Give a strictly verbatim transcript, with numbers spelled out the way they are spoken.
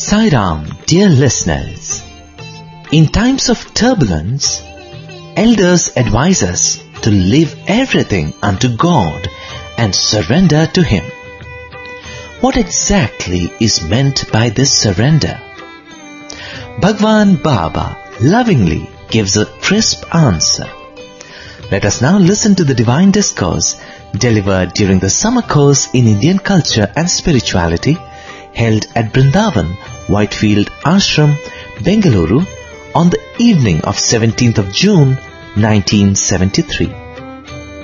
Sai Ram, dear listeners. In times of turbulence, elders advise us to leave everything unto God and surrender to Him. What exactly is meant by this surrender? Bhagwan Baba lovingly gives a crisp answer. Let us now listen to the divine discourse delivered during the summer course in Indian culture and spirituality held at Brindavan, Whitefield Ashram, Bengaluru on the evening of seventeenth of June nineteen seventy-three.